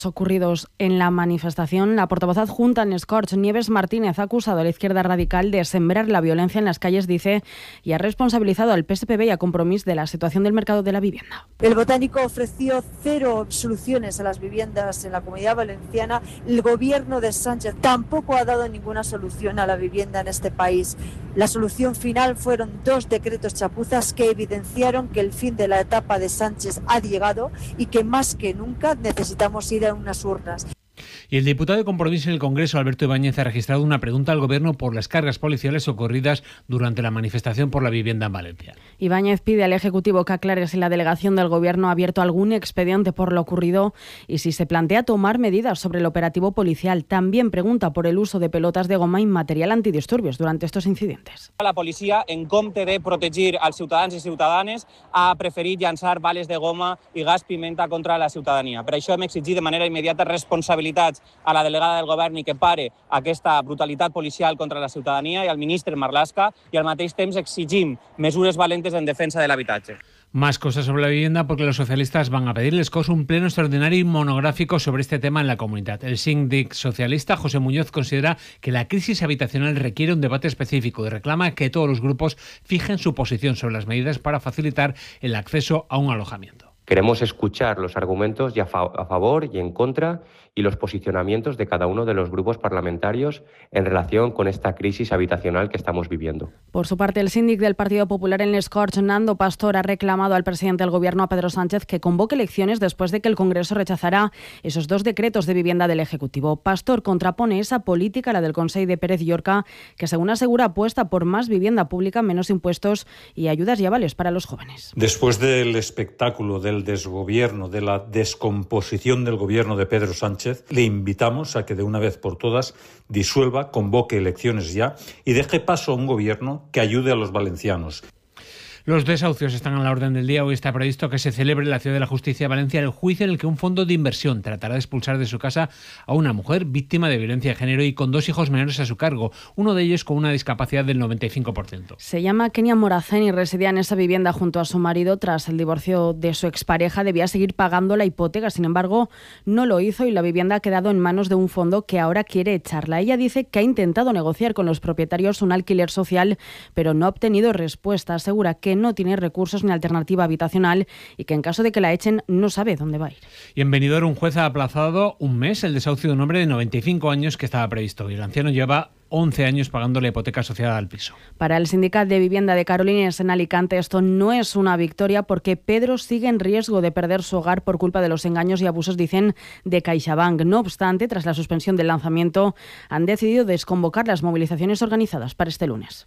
ocurridos en la manifestación. La portavoz adjunta en Scorch, Nieves Martínez, ha acusado a la izquierda radical de sembrar la violencia en las calles, dice, y ha responsabilizado al PSPB y a Compromís de la situación del mercado de la vivienda. El Botánico ofreció 0 soluciones a las viviendas en la Comunidad Valenciana. El gobierno de Sánchez tampoco ha dado ninguna solución a la vivienda en este país. La solución final fueron 2 decretos chapuzas que evidenciaron que el fin de la etapa de Sánchez ha llegado y que más que nunca necesitamos ir a unas urnas. Y el diputado de Compromís en el Congreso, Alberto Ibáñez, ha registrado una pregunta al Gobierno por las cargas policiales ocurridas durante la manifestación por la vivienda en Valencia. Ibáñez pide al Ejecutivo que aclare si la delegación del Gobierno ha abierto algún expediente por lo ocurrido y si se plantea tomar medidas sobre el operativo policial. También pregunta por el uso de pelotas de goma y material antidisturbios durante estos incidentes. La policia, en compte de protegir als ciutadans i ciutadanes, ha preferit llançar bales de goma i gas pimenta contra la ciutadania. Per això hem exigit de manera immediata responsabilitats a la delegada del Govern i que pare aquesta brutalitat policial contra la ciutadania i al ministre Marlaska, i al mateix temps exigim mesures valentes en defensa de l'habitatge. Más cosas sobre la vivienda porque los socialistas van a pedirles un pleno extraordinario y monográfico sobre este tema en la comunidad. El síndic socialista José Muñoz considera que la crisis habitacional requiere un debate específico y reclama que todos los grupos fijen su posición sobre las medidas para facilitar el acceso a un alojamiento. Queremos escuchar los argumentos a favor y en contra y los posicionamientos de cada uno de los grupos parlamentarios en relación con esta crisis habitacional que estamos viviendo. Por su parte, el síndic del Partido Popular en Les Corts, Nando Pastor, ha reclamado al presidente del Gobierno, a Pedro Sánchez, que convoque elecciones después de que el Congreso rechazara esos 2 decretos de vivienda del Ejecutivo. Pastor contrapone esa política, la del Consell de Pérez Llorca, que según asegura apuesta por más vivienda pública, menos impuestos y ayudas y avales para los jóvenes. Después del espectáculo del desgobierno, de la descomposición del Gobierno de Pedro Sánchez, le invitamos a que de una vez por todas disuelva, convoque elecciones ya y deje paso a un gobierno que ayude a los valencianos. Los desahucios están a la orden del día. Hoy está previsto que se celebre en la Ciudad de la Justicia de Valencia el juicio en el que un fondo de inversión tratará de expulsar de su casa a una mujer víctima de violencia de género y con 2 hijos menores a su cargo, uno de ellos con una discapacidad del 95%. Se llama Kenia Moracén y residía en esa vivienda junto a su marido. Tras el divorcio de su expareja debía seguir pagando la hipoteca, sin embargo no lo hizo y la vivienda ha quedado en manos de un fondo que ahora quiere echarla. Ella dice que ha intentado negociar con los propietarios un alquiler social, pero no ha obtenido respuesta. Asegura que no tiene recursos ni alternativa habitacional y que en caso de que la echen no sabe dónde va a ir. Y en Benidorm un juez ha aplazado un mes el desahucio de un hombre de 95 años que estaba previsto y el anciano lleva 11 años pagando la hipoteca asociada al piso. Para el Sindicat de Vivienda de Carolines en Alicante esto no es una victoria porque Pedro sigue en riesgo de perder su hogar por culpa de los engaños y abusos, dicen, de CaixaBank. No obstante, tras la suspensión del lanzamiento, han decidido desconvocar las movilizaciones organizadas para este lunes.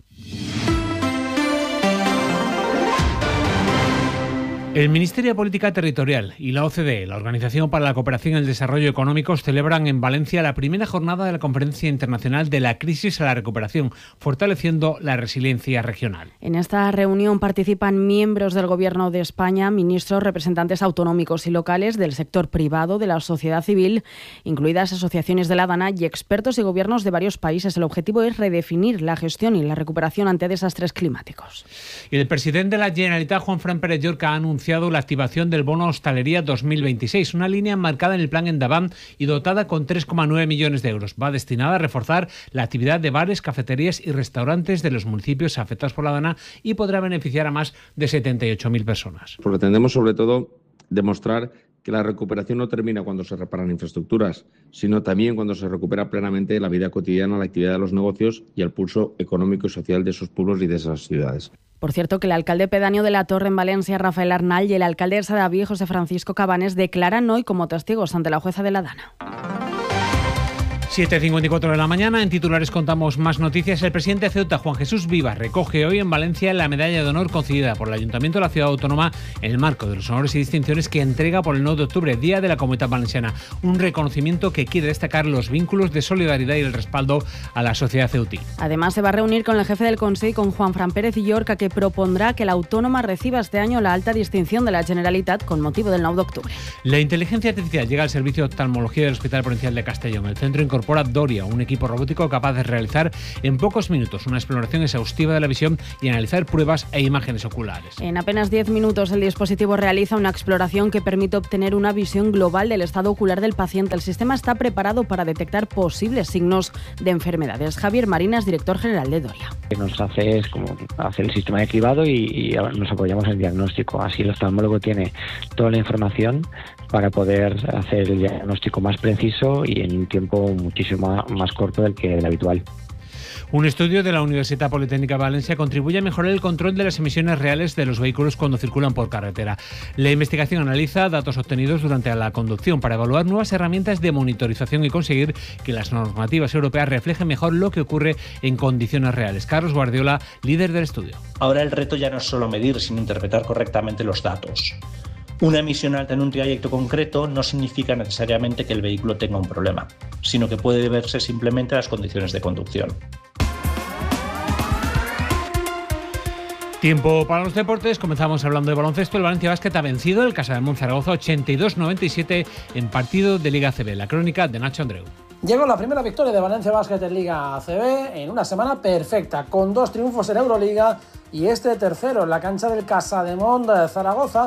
El Ministerio de Política Territorial y la OCDE, la Organización para la Cooperación y el Desarrollo Económicos, celebran en Valencia la primera jornada de la Conferencia Internacional de la Crisis a la Recuperación, fortaleciendo la resiliencia regional. En esta reunión participan miembros del Gobierno de España, ministros, representantes autonómicos y locales, del sector privado, de la sociedad civil, incluidas asociaciones de la Dana y expertos y gobiernos de varios países. El objetivo es redefinir la gestión y la recuperación ante desastres climáticos. Y el presidente de la Generalitat, Juanfran Pérez Llorca, ha anunciado la activación del bono Hostalería 2026, una línea marcada en el plan Endavant y dotada con 3,9 millones de euros. Va destinada a reforzar la actividad de bares, cafeterías y restaurantes de los municipios afectados por la Dana y podrá beneficiar a más de 78.000 personas. Pretendemos sobre todo demostrar que la recuperación no termina cuando se reparan infraestructuras, sino también cuando se recupera plenamente la vida cotidiana, la actividad de los negocios y el pulso económico y social de esos pueblos y de esas ciudades. Por cierto, que el alcalde pedáneo de La Torre en Valencia, Rafael Arnal, y el alcalde de Sadaví, José Francisco Cabanes, declaran hoy como testigos ante la jueza de la Dana. 7:54 de la mañana. En titulares contamos más noticias. El presidente de Ceuta, Juan Jesús Vivas, recoge hoy en Valencia la medalla de honor concedida por el Ayuntamiento de la Ciudad Autónoma en el marco de los honores y distinciones que entrega por el 9 de octubre, Día de la Comunidad Valenciana. Un reconocimiento que quiere destacar los vínculos de solidaridad y el respaldo a la sociedad ceutí. Además, se va a reunir con el jefe del Consell, con Juanfran Pérez Llorca, que propondrá que la Autónoma reciba este año la alta distinción de la Generalitat con motivo del 9 de octubre. La inteligencia artificial llega al servicio de oftalmología del Hospital Provincial de Castellón. El centro incorpora incorpora Doria, un equipo robótico capaz de realizar en pocos minutos una exploración exhaustiva de la visión y analizar pruebas e imágenes oculares. En apenas 10 minutos el dispositivo realiza una exploración que permite obtener una visión global del estado ocular del paciente. El sistema está preparado para detectar posibles signos de enfermedades. Javier Marinas, director general de Doria. Lo que nos hace es como hacer el sistema de cribado y nos apoyamos en el diagnóstico. Así el oftalmólogo tiene toda la información para poder hacer el diagnóstico más preciso y en un tiempo muchísimo más corto del habitual. Un estudio de la Universitat Politécnica de Valencia contribuye a mejorar el control de las emisiones reales de los vehículos cuando circulan por carretera. La investigación analiza datos obtenidos durante la conducción para evaluar nuevas herramientas de monitorización y conseguir que las normativas europeas reflejen mejor lo que ocurre en condiciones reales. Carlos Guardiola, líder del estudio. Ahora el reto ya no es solo medir, sino interpretar correctamente los datos. Una emisión alta en un trayecto concreto no significa necesariamente que el vehículo tenga un problema, sino que puede deberse simplemente a las condiciones de conducción. Tiempo para los deportes. Comenzamos hablando de baloncesto. El Valencia Basket ha vencido el Casademont Zaragoza 82-97 en partido de Liga ACB. La crónica de Nacho Andreu. Llegó la primera victoria de Valencia Basket en Liga ACB en una semana perfecta, con 2 triunfos en Euroliga y este tercero en la cancha del Casademont Zaragoza,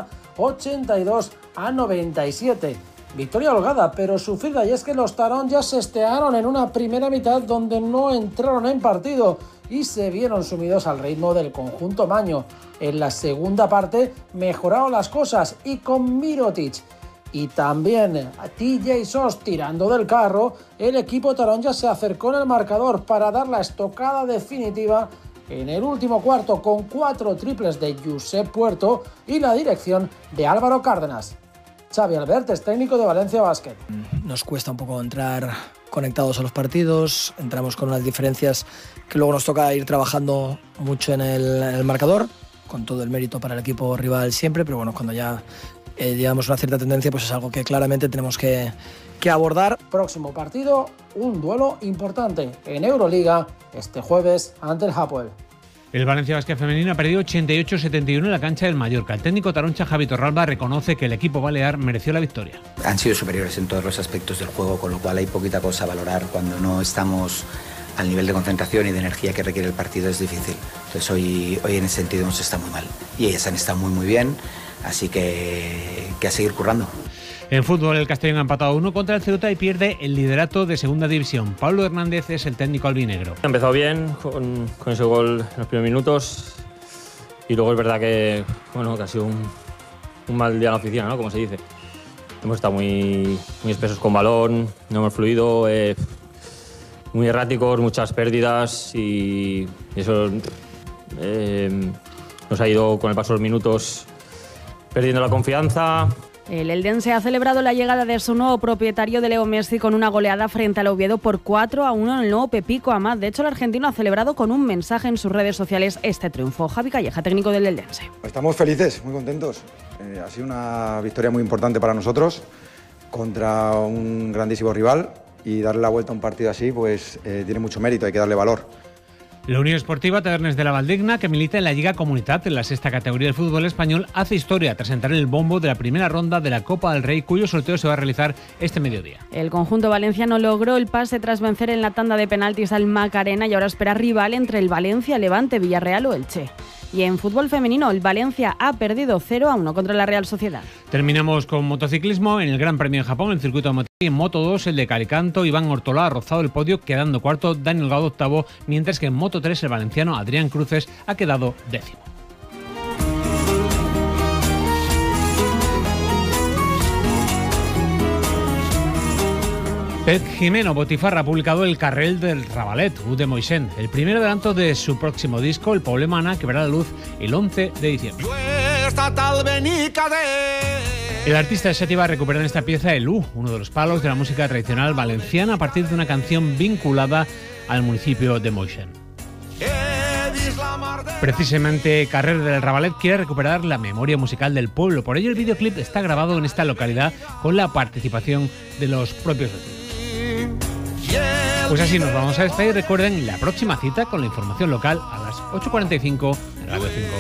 82-97. Victoria holgada, pero sufrida, y es que los taronjas se estearon en una primera mitad donde no entraron en partido y se vieron sumidos al ritmo del conjunto maño. En la segunda parte mejoraron las cosas y con Mirotic y también TJ Sos tirando del carro, el equipo taronja se acercó en el marcador para dar la estocada definitiva en el último cuarto con 4 triples de Josep Puerto y la dirección de Álvaro Cárdenas. Xavi Albert es técnico de Valencia Basket. Nos cuesta un poco entrar conectados a los partidos, entramos con unas diferencias que luego nos toca ir trabajando mucho en el marcador, con todo el mérito para el equipo rival siempre, pero bueno, cuando ya llevamos una cierta tendencia, pues es algo que claramente tenemos que abordar. Próximo partido, un duelo importante en Euroliga este jueves ante el Hapoel. El Valencia Basket femenino ha perdido 88-71 en la cancha del Mallorca. El técnico taroncha Javi Torralba reconoce que el equipo balear mereció la victoria. Han sido superiores en todos los aspectos del juego, con lo cual hay poquita cosa a valorar. Cuando no estamos al nivel de concentración y de energía que requiere el partido es difícil. Entonces hoy en ese sentido nos está muy mal. Y ellas han estado muy bien, así que a seguir currando. En fútbol, el Castellón ha empatado 1 contra el Ceuta y pierde el liderato de segunda división. Pablo Hernández es el técnico albinegro. Ha empezado bien con ese gol en los primeros minutos y luego es verdad que ha sido un mal día en la oficina, ¿no? Como se dice. Hemos estado muy espesos con balón, no hemos fluido, muy erráticos, muchas pérdidas y eso nos ha ido con el paso de los minutos perdiendo la confianza. El Eldense ha celebrado la llegada de su nuevo propietario, de Leo Messi, con una goleada frente al Oviedo por 4-1 en el nuevo Pepico Amat. De hecho, el argentino ha celebrado con un mensaje en sus redes sociales este triunfo. Javi Calleja, técnico del Eldense. Estamos felices, muy contentos. Ha sido una victoria muy importante para nosotros contra un grandísimo rival y darle la vuelta a un partido así pues tiene mucho mérito, hay que darle valor. La Unión Esportiva Tabernes de la Valdigna, que milita en la Lliga Comunitat, en la sexta categoría del fútbol español, hace historia tras entrar en el bombo de la primera ronda de la Copa del Rey, cuyo sorteo se va a realizar este mediodía. El conjunto valenciano logró el pase tras vencer en la tanda de penaltis al Macarena y ahora espera rival entre el Valencia, Levante, Villarreal o Elche. Y en fútbol femenino, el Valencia ha perdido 0-1 contra la Real Sociedad. Terminamos con motociclismo. En el Gran Premio de Japón, el circuito de Motegi, en Moto 2, el de Calicanto, Iván Ortola ha rozado el podio, quedando cuarto, Daniel Gado octavo, mientras que en Moto 3, el valenciano Adrián Cruces ha quedado décimo. Pep Jimeno Botifarra ha publicado El Carrel del Ravalet, U de Moixent, el primer adelanto de su próximo disco, El Poblemana, que verá la luz el 11 de diciembre. El artista de Xàtiva recupera en esta pieza el U, uno de los palos de la música tradicional valenciana, a partir de una canción vinculada al municipio de Moixent. Precisamente Carrel del Ravalet quiere recuperar la memoria musical del pueblo, por ello el videoclip está grabado en esta localidad con la participación de los propios vecinos. Pues así nos vamos a despedir. Recuerden la próxima cita con la información local a las 8:45 en Radio 5.